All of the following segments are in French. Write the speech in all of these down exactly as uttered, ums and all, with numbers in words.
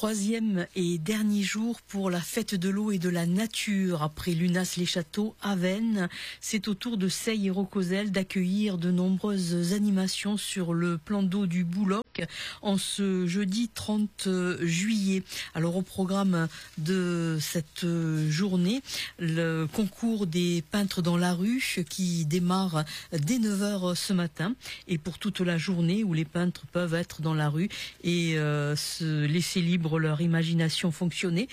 Troisième et dernier jour pour la fête de l'eau et de la nature. Après Lunas-les-Châteaux, Avesnes, c'est au tour de Seille et Rocozels d'accueillir de nombreuses animations sur le plan d'eau du Bouloc en ce jeudi trente juillet. Alors au programme de cette journée, le concours des peintres dans la rue qui démarre dès neuf heures ce matin et pour toute la journée où les peintres peuvent être dans la rue et euh, se laisser libre leur imagination fonctionner.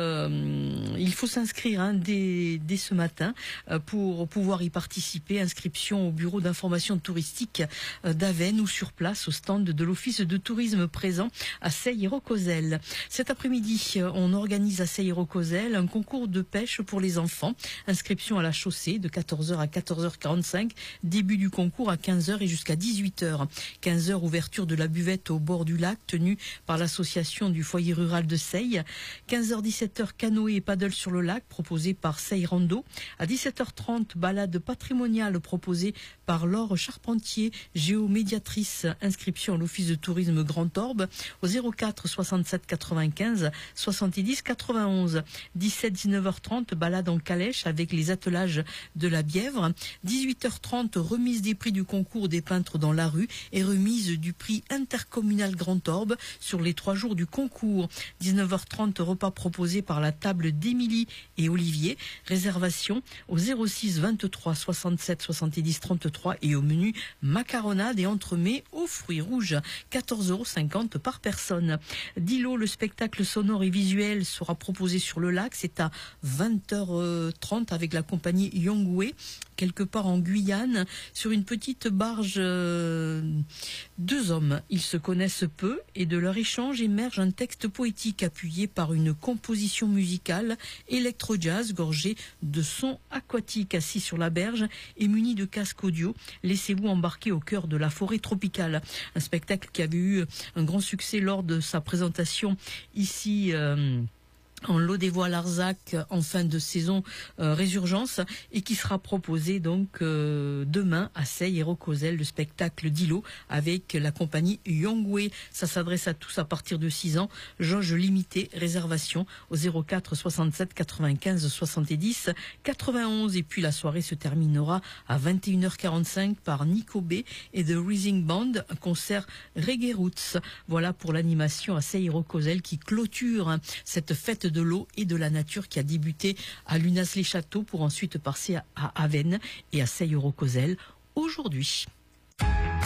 Euh, il faut s'inscrire hein, dès, dès ce matin euh, pour pouvoir y participer. Inscription au bureau d'information touristique euh, d'Avesnes ou sur place au stand de l'office de tourisme présent à Seille et Rocozels. Cet après-midi, euh, on organise à Seille et Rocozels un concours de pêche pour les enfants. Inscription à la chaussée de quatorze heures à quatorze heures quarante-cinq. Début du concours à quinze heures et jusqu'à dix-huit heures. quinze heures, ouverture de la buvette au bord du lac tenue par l'association du foyer rural de Seille. quinze heures dix-sept heures, canoë et paddle sur le lac proposé par Seille Rando. À dix-sept heures trente, balade patrimoniale proposée par Laure Charpentier, géomédiatrice. Inscription à l'office de tourisme Grand Orbe au zéro quatre soixante-sept quatre-vingt-quinze soixante-dix quatre-vingt-onze. dix-sept dix-neuf heures trente, balade en calèche avec les attelages de la Bièvre. dix-huit heures trente, remise des prix du concours des peintres dans la rue et remise du prix intercommunal Grand Orbe sur les trois jours du concours. dix-neuf heures trente, repas proposé par la table d'Émilie et Olivier. Réservation au zéro six vingt-trois soixante-sept soixante-dix trente-trois et au menu macaronade et entremets aux fruits rouges. quatorze euros cinquante par personne. Dilo, le spectacle sonore et visuel sera proposé sur le lac. C'est à vingt heures trente avec la compagnie Yongwe, quelque part en Guyane, sur une petite barge. Euh, deux hommes, ils se connaissent peu et de leur échange émerge un texte poétique appuyé par une composition musicale électro-jazz gorgée de sons aquatiques. Assis sur la berge et muni de casques audio, laissez-vous embarquer au cœur de la forêt tropicale. Un spectacle qui avait eu un grand succès lors de sa présentation ici euh, en Lot-des-Voix-Larzac en fin de saison euh, Résurgence et qui sera proposé donc euh, demain à Seille et Rocozels, le spectacle d'Ilo avec la compagnie Yongwe. Ça s'adresse à tous à partir de six ans. Jauge limitée, réservation au zéro quatre soixante-sept quatre-vingt-quinze soixante-dix quatre-vingt-onze. Et puis la soirée se terminera à vingt et une heures quarante-cinq par Nico B et The Rising Band, un concert Reggae Roots. Voilà pour l'animation à Seille et Rocozels qui clôture hein, cette fête de l'eau et de la nature qui a débuté à Lunas-les-Châteaux pour ensuite passer à Avesnes et à Seille et Rocozels aujourd'hui.